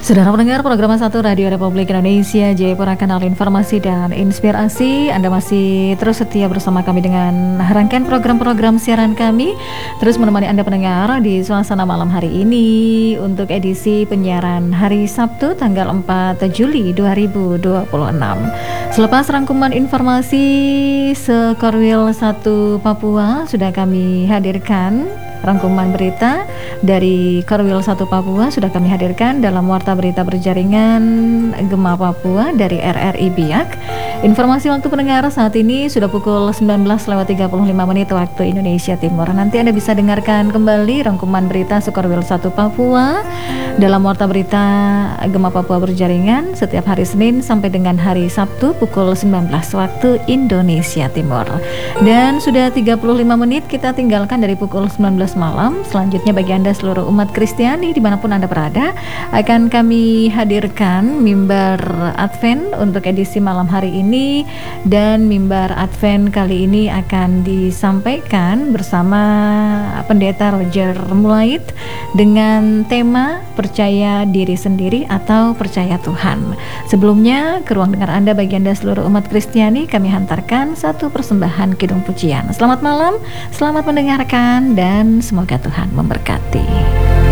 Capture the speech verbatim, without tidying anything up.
Saudara pendengar program satu Radio Republik Indonesia Jayapura, kanal informasi dan inspirasi. Anda masih terus setia bersama kami dengan rangkaian program-program siaran kami, terus menemani Anda pendengar di suasana malam hari ini untuk edisi penyiaran hari Sabtu tanggal empat Juli dua ribu dua puluh enam. Selepas rangkuman informasi Sekorwil satu Papua, sudah kami hadirkan rangkuman berita dari Korwil satu Papua, sudah kami hadirkan dalam Warta Berita Berjaringan Gema Papua dari R R I Biak. Informasi waktu pendengar saat ini sudah pukul sembilan belas lewat tiga puluh lima menit waktu Indonesia Timur. Nanti Anda bisa dengarkan kembali rangkuman berita Sekorwil satu Papua dalam Warta Berita Gema Papua Berjaringan setiap hari Senin sampai dengan hari Sabtu pukul sembilan belas waktu Indonesia Timur. Dan sudah tiga puluh lima menit kita tinggalkan dari pukul sembilan belas malam. Selanjutnya bagi Anda seluruh umat Kristiani dimanapun Anda berada, akan kami hadirkan mimbar Advent untuk edisi malam hari ini. Dan mimbar Advent kali ini akan disampaikan bersama Pendeta Roger Mulait dengan tema percaya diri sendiri atau percaya Tuhan. Sebelumnya, ke ruang dengar Anda bagi Anda seluruh umat Kristiani, kami hantarkan satu persembahan kidung pujian. Selamat malam, selamat mendengarkan, dan semoga Tuhan memberkati.